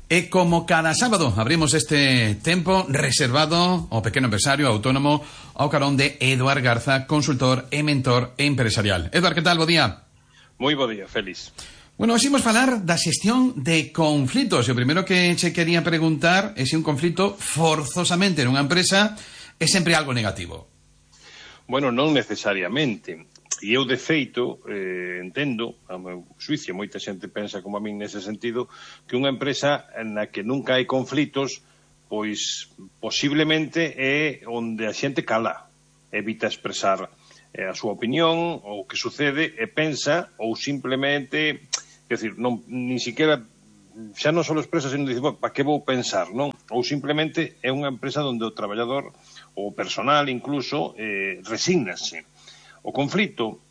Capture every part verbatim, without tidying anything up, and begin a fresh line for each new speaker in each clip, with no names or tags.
E como cada sábado abrimos este tempo reservado ao pequeno empresario autónomo ao carón de Eduard Garza, consultor e mentor empresarial. Eduard, que tal? Bo día.
Moi bo día, Félix.
Bueno, hoxe imos falar da xestión de conflitos. E o primeiro que che quería preguntar é se un conflito forzosamente nunha empresa é sempre algo negativo.
Bueno, non necesariamente. E eu, de feito, eh, entendo, a meu xuicio, moita xente pensa como a min nese sentido, que unha empresa na que nunca hai conflitos, pois posiblemente é onde a xente cala, evita expresar eh, a súa opinión, ou o que sucede, e pensa, ou simplemente, quer dizer, non, nin siquiera, xa non só expresa, sino dice, para que vou pensar, non? Ou simplemente é unha empresa onde o traballador, ou o personal incluso, eh, resígnase. O conflito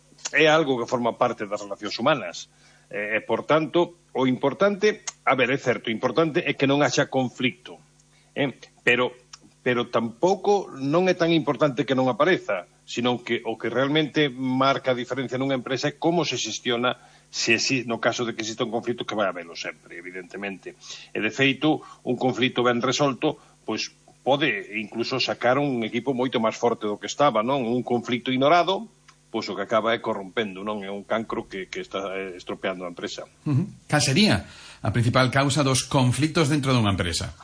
é algo que forma parte das relacións humanas e, por tanto, o importante, a ver, é certo, o importante é que non haxa conflito, eh? pero, pero tampouco non é tan importante que non apareza, sino que o que realmente marca a diferencia nunha empresa é como se xestiona se, se, no caso de que exista un conflito, que vai habelo sempre, evidentemente. E, de feito, un conflito ben resolto, pois, pode incluso sacar un equipo moito máis forte do que estaba, non? Un conflito ignorado, pois o que acaba é corrompendo, non? É un cancro que, que está estropeando a empresa.
Uh-huh. Cal sería a principal causa dos conflitos dentro dunha empresa?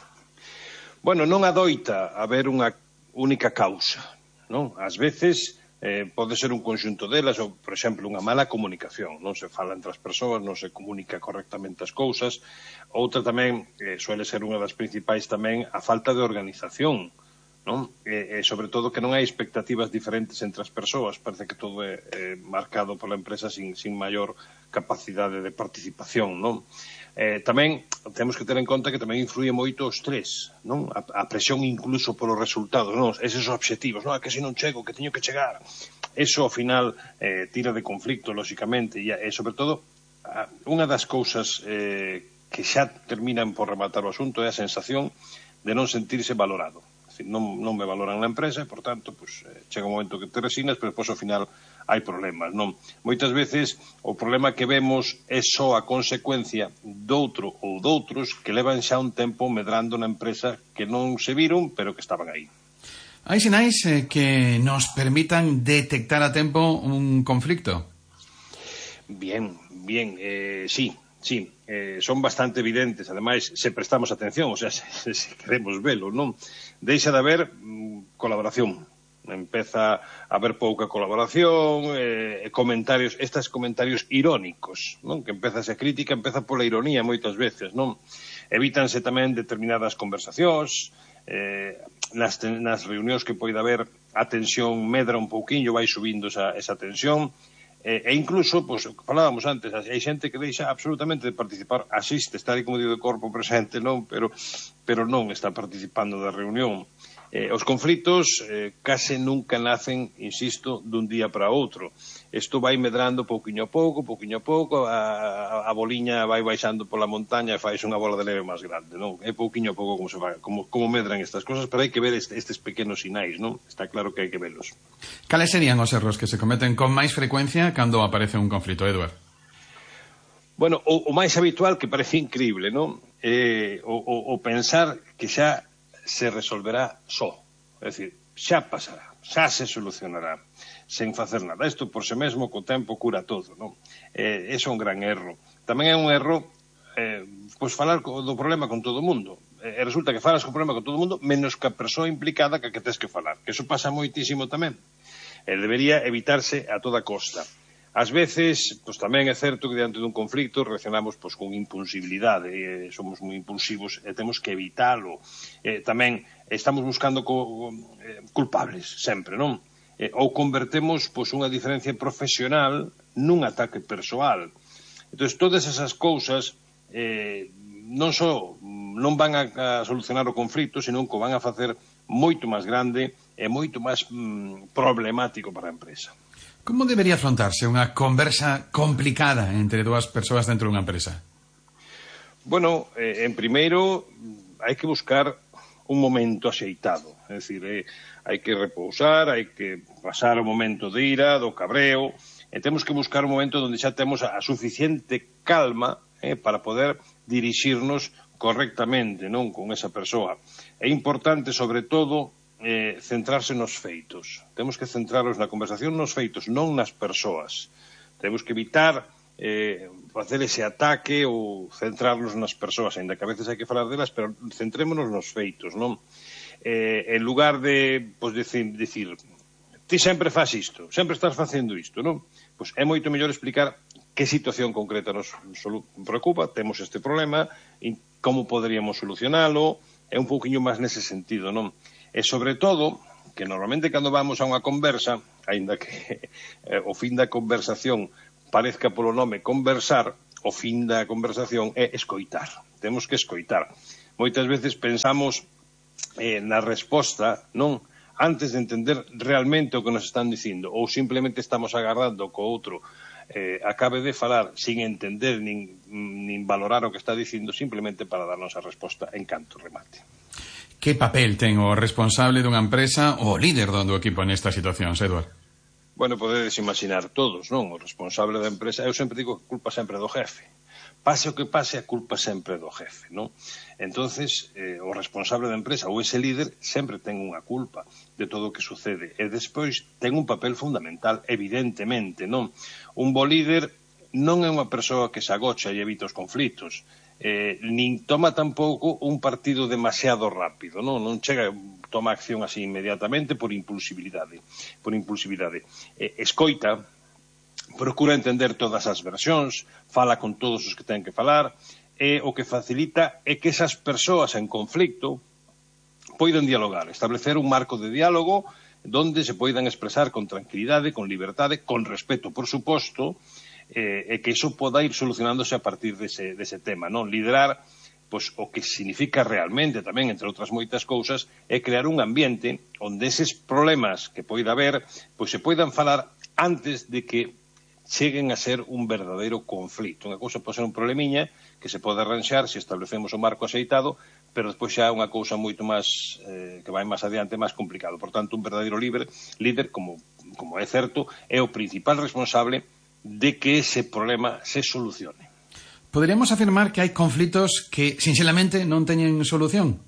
Bueno, non adoita haber unha única causa, non? Ás veces eh, pode ser un conxunto delas, ou, por exemplo, unha mala comunicación, non se fala entre as persoas, non se comunica correctamente as cousas. Outra tamén, eh, suele ser unha das principais tamén, a falta de organización, non? E, e sobre todo que non hai expectativas diferentes entre as persoas, parece que todo é, é marcado pola empresa sin, sin maior capacidade de participación, non? Eh, tamén temos que ter en conta que tamén influye moito o estrés, non? A, a presión incluso polos resultados, non? Eses obxectivos, non? Que se non chego, que teño que chegar. Eso, ao final, eh, tira de conflicto, lóxicamente, e, e sobre todo, a, unha das cousas eh, que xa terminan por rematar o asunto é a sensación de non sentirse valorado. Es decir, non, non me valoran na empresa e, por tanto, pues, eh, chega un momento que te resignas, pero depois, ao final, hai problemas, non? Moitas veces o problema que vemos é só a consecuencia doutro ou doutros que levan xa un tempo medrando na empresa que non se viron, pero que estaban aí.
Hai sinais eh, que nos permitan detectar a tempo un conflicto?
Bien, bien, eh, sí, sí, eh, son bastante evidentes, ademais, se prestamos atención, o sea, se, se queremos velo, non? Deixa de haber mm, colaboración. Empeza a haber pouca colaboración, eh, comentarios, estes comentarios irónicos, non? Que empeza esa crítica, empeza pola ironía moitas veces, non? Evítanse tamén determinadas conversacións, eh, nas, nas reunións que poida haber a tensión medra un pouquiño, vai subindo esa, esa tensión, eh, e incluso, pois, falábamos antes, hai xente que deixa absolutamente de participar, asiste, está aí como digo de corpo presente, non? Pero, pero non está participando da reunión. Eh, os conflitos eh, case nunca nacen, insisto, dun día para outro. Isto vai medrando pouquiño a pouco, pouquiño a pouco, a, a, a boliña vai baixando pola montaña e fais unha bola de neve máis grande, non? É pouquiño a pouco como se vai, como, como medran estas cosas, pero hai que ver este, estes pequenos sinais, non? Está claro que hai que velos.
Cales serían os erros que se cometen con máis frecuencia cando aparece un conflito, Eduard?
Bueno, o, o máis habitual, que parece increíble, non? Eh, o, o, o pensar que xa se resolverá só, é dicir, xa pasará, xa se solucionará, sen facer nada. Isto por si mesmo, co tempo cura todo, non? Eh, é un gran erro. Tamén é un erro, eh, pois falar do problema con todo o mundo. E eh, resulta que falas co problema con todo o mundo, menos que a persoa implicada que que tes que falar, que eso pasa moitísimo tamén. E debería evitarse a toda costa. Ás veces, pois tamén é certo que diante dun conflicto reaccionamos pois con impulsibilidade, e somos moi impulsivos e temos que evitalo. Eh, tamén estamos buscando co, eh, culpables sempre, non? Eh, ou convertemos pois unha diferencia profesional nun ataque persoal. Entón, todas esas cousas eh, non só non van a, a solucionar o conflicto, senón que o van a facer moito máis grande e moito máis mm, problemático para a empresa.
Como debería afrontarse unha conversa complicada entre dúas persoas dentro dunha empresa?
Bueno, eh, en primeiro, hai que buscar un momento axeitado. É dicir, eh, hai que repousar, hai que pasar o momento de ira, do cabreo, e temos que buscar un momento onde xa temos a suficiente calma eh, para poder dirixirnos correctamente, non, con esa persoa. É importante, sobre todo, eh, centrarse nos feitos. Temos que centrarnos na conversación nos feitos, non nas persoas. Temos que evitar eh, facer ese ataque ou centrarnos nas persoas, ainda que a veces hai que falar delas, pero centrémonos nos feitos, non? Eh, en lugar de, pois, decir, decir ti sempre faz isto, sempre estás facendo isto, non? Pois é moito mellor explicar que situación concreta nos preocupa, temos este problema, e como poderíamos solucionalo, é un pouquiño máis nese sentido, non? E sobre todo, que normalmente cando vamos a unha conversa, aínda que eh, o fin da conversación parezca polo nome conversar, o fin da conversación é escoitar. Temos que escoitar. Moitas veces pensamos eh, na resposta, non? Antes de entender realmente o que nos están dicindo, ou simplemente estamos agardando co outro eh, acabe de falar sin entender nin, nin valorar o que está dicindo, simplemente para darnos a resposta en canto remate.
Que papel ten o responsable dunha empresa ou o líder do equipo nesta situación, Eduardo?
Bueno, podedes imaginar todos, non? O responsable da empresa, eu sempre digo que culpa sempre do jefe. Pase o que pase, a culpa sempre do jefe, non? Entonces, eh, o responsable da empresa ou ese líder sempre ten unha culpa de todo o que sucede. E despois ten un papel fundamental, evidentemente, non? Un bo líder non é unha persoa que se agocha e evita os conflitos. Eh, nin toma tampouco un partido demasiado rápido, non? Non chega, toma acción así inmediatamente por impulsibilidade. Por impulsibilidade. Eh, escoita, procura entender todas as versións, fala con todos os que ten que falar, e o que facilita é que esas persoas en conflicto poidan dialogar, establecer un marco de diálogo donde se poidan expresar con tranquilidade, con liberdade, con respeto, por suposto, eh, e que iso poda ir solucionándose a partir dese, dese tema, non? Liderar, pois, o que significa realmente tamén, entre outras moitas cousas, é crear un ambiente onde eses problemas que poida haber, pois se poidan falar antes de que cheguen a ser un verdadeiro conflito. Unha cousa pode ser un problemiña que se pode arranxar se establecemos o marco aceitado, pero despois xa é unha cousa moito máis eh, que vai máis adiante, máis complicado. Por tanto, un verdadeiro líder, líder como, como é certo, é o principal responsable de que ese problema se solucione.
Poderíamos afirmar que hai conflitos que, sinceramente, non teñen solución?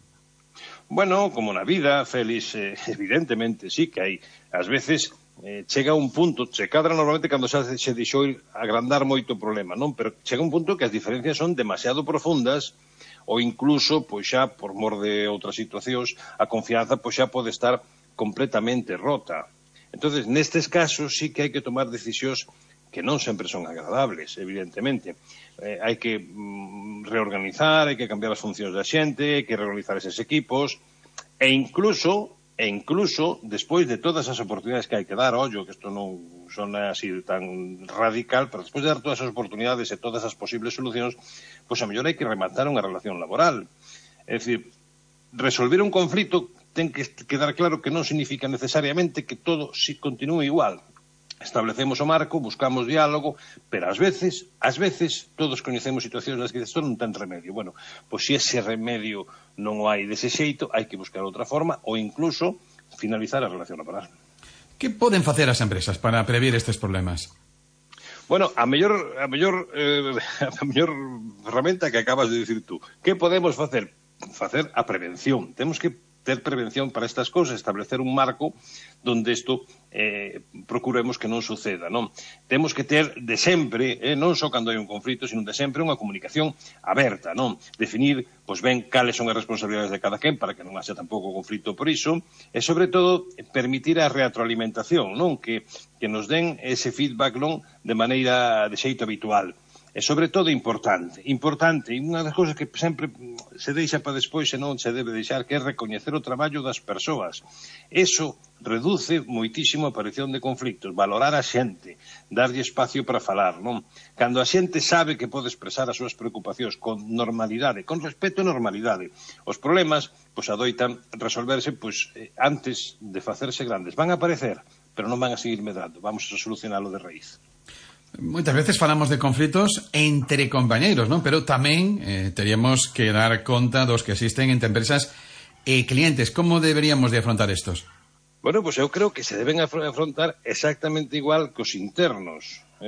Bueno, como na vida, Félix, eh, evidentemente sí que hai. Ás veces eh, chega un punto, se cadra normalmente cando xa se deixou agrandar moito o problema, non? Pero chega un punto que as diferencias son demasiado profundas ou incluso, pois xa, por mor de outras situacións, a confianza pois xa pode estar completamente rota. Entonces, nestes casos sí que hai que tomar decisións que non sempre son agradables, evidentemente. Eh, hai que mm, reorganizar, hai que cambiar as funcións da xente, hai que reorganizar eses equipos, e incluso, e incluso, despois de todas as oportunidades que hai que dar, ollo, que isto non son así tan radical, pero despois de dar todas as oportunidades e todas as posibles solucións, pois a mellor hai que rematar unha relación laboral. É dicir, resolver un conflito ten que quedar claro que non significa necesariamente que todo si continúe igual. Establecemos o marco, buscamos diálogo, pero ás veces, ás veces, todos coñecemos situacións nas que isto non ten remedio. Bueno, pois se ese remedio non o hai dese xeito, hai que buscar outra forma ou incluso finalizar a relación laboral.
Que poden facer as empresas para prever estes problemas?
Bueno, a mellor, a mellor, eh, a mellor ferramenta que acabas de dicir tú. Que podemos facer? Facer a prevención. Temos que ter prevención para estas cousas, establecer un marco donde isto eh, procuremos que non suceda, non? Temos que ter de sempre, eh, non só cando hai un conflito, sino de sempre unha comunicación aberta, non? Definir, pois ben, cales son as responsabilidades de cada quen para que non haxa tampouco conflito por iso, e sobre todo permitir a retroalimentación, non? Que, que nos den ese feedback, non? De maneira, de xeito habitual. E sobre todo importante, importante, e unha das cousas que sempre se deixa para despois e non se debe deixar, que é recoñecer o traballo das persoas. Eso reduce moitísimo a aparición de conflictos, valorar a xente, darlle espacio para falar, non? Cando a xente sabe que pode expresar as súas preocupacións con normalidade, con respeto e normalidade, os problemas, pois adoitan resolverse, pois, antes de facerse grandes. Van a aparecer, pero non van a seguir medrando, vamos a solucionalo de raíz.
Moitas veces falamos de conflitos entre compañeiros, non? Pero tamén eh, teríamos que dar conta dos que existen entre empresas e clientes. Como deberíamos de afrontar estos?
Bueno, pois pues eu creo que se deben afrontar exactamente igual que os internos. É dicir,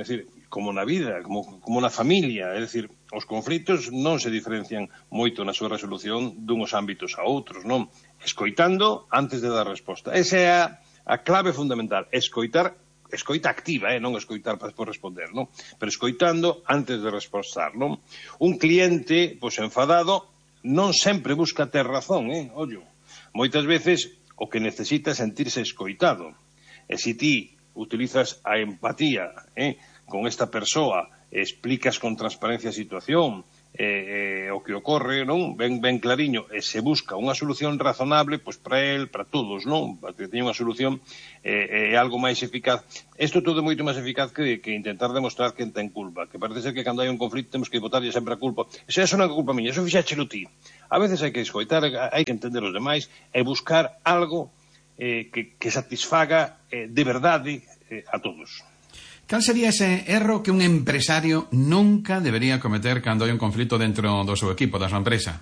como na vida, como, como na familia, é dicir, os conflitos non se diferencian moito na súa resolución dunhos ámbitos a outros, non? Escoitando antes de dar resposta. Esa é a, a clave fundamental, escoitar, escoita activa, eh? non escoitar para despois responder, non? Pero escoitando antes de respostar, non? Un cliente, pois enfadado, non sempre busca ter razón, eh? Ollo, moitas veces o que necesita é sentirse escoitado. E se ti utilizas a empatía eh, con esta persoa, explicas con transparencia a situación, eh, eh, o que ocorre, non? Ben, ben clariño, e se busca unha solución razonable, pois para el, para todos, non? Para que teña unha solución é eh, eh, algo máis eficaz. Isto todo é moito máis eficaz que, que intentar demostrar quen ten culpa, que parece ser que cando hai un conflito temos que botarlle sempre a culpa. Eso non é culpa miña, eso fixáchelo ti. A veces hai que escoitar, hai que entender os demais e buscar algo eh, que, que satisfaga eh, de verdade eh, a todos.
Cal sería ese erro que un empresario nunca debería cometer cando hai un conflito dentro do seu equipo, da súa empresa?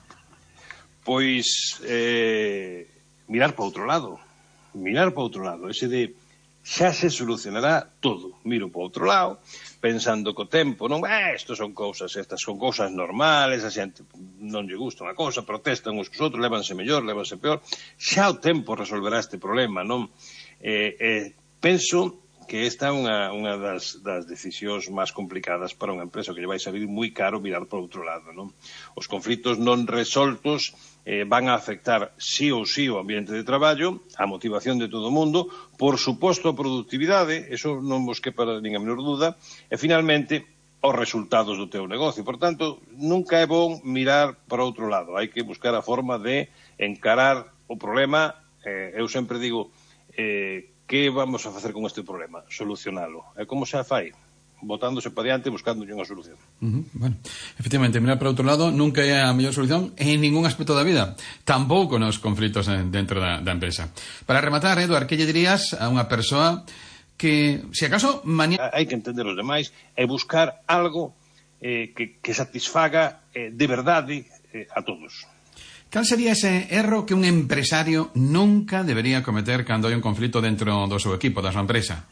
Pois eh, mirar para outro lado. Mirar para outro lado. Ese de xa se solucionará todo. Miro para outro lado, pensando co tempo, non, eh, isto son cousas, estas son cousas normales, a xente non lle gusta unha cousa, protestan uns cos outros, lévanse mellor, lévanse peor. Xa o tempo resolverá este problema, non? Eh, eh, penso que esta é unha, unha das, das decisións máis complicadas para unha empresa, que lle vai salir moi caro mirar para outro lado, non? Os conflitos non resoltos eh, van a afectar sí ou sí o ambiente de traballo, a motivación de todo o mundo, por suposto a productividade, eso non vos quepa nin a menor duda, e finalmente os resultados do teu negocio. Por tanto, nunca é bon mirar para outro lado, hai que buscar a forma de encarar o problema. eh, eu sempre digo, eh, que vamos a facer con este problema? Solucionalo. E como xa fai? Botándose para diante e buscándolle unha solución.
Uh-huh. Bueno, efectivamente, mirar para outro lado nunca é a mellor solución en ningún aspecto da vida, tampouco nos conflitos dentro da, da empresa. Para rematar, Eduard, que lle dirías a unha persoa que, se acaso, mañana...
Hai que entender os demais e buscar algo eh, que, que satisfaga eh, de verdade eh, a todos.
Cal sería ese erro que un empresario nunca debería cometer cando hai un conflito dentro do seu equipo, da súa empresa?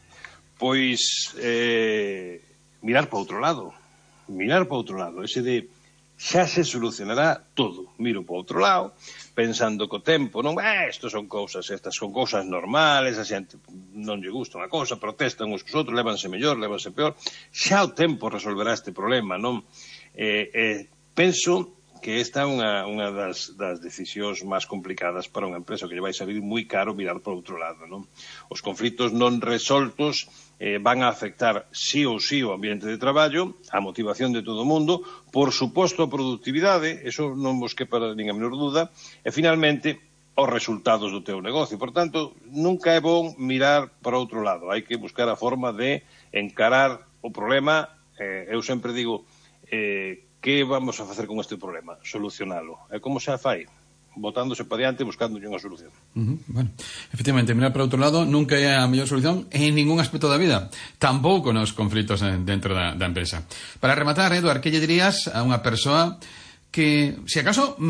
Pois eh, mirar para outro lado. Mirar para outro lado. Ese de xa se solucionará todo. Miro para outro lado, pensando co tempo, non, eh, isto son cousas, estas son cousas normales, a xente non lle gusta unha cousa, protestan uns cos outros, lévanse mellor, lévanse peor. Xa o tempo resolverá este problema, non? Eh, eh, penso que esta é unha, unha das, das decisións máis complicadas para unha empresa, que lle vai salir moi caro mirar para outro lado, non? Os conflitos non resoltos eh, van a afectar sí ou sí o ambiente de traballo, a motivación de todo o mundo, por suposto a productividade, eso non vos quepa nin a menor duda, e finalmente os resultados do teu negocio. Por tanto, nunca é bon mirar para outro lado, hai que buscar a forma de encarar o problema. eh, eu sempre digo, eh, que vamos a facer con este problema? Solucionalo. E como xa fai? Botándose para diante e buscándolle unha solución.
Uh-huh. Bueno, efectivamente, mirar para outro lado nunca é a mellor solución en ningún aspecto da vida, tampouco nos conflitos dentro da, da empresa. Para rematar, Eduard, que lle dirías a unha persoa que, se acaso...